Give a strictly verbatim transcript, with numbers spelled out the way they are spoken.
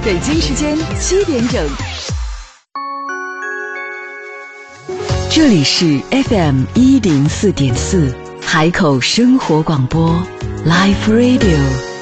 北京时间七点整，这里是 F M 一零四点四海口生活广播 Live Radio。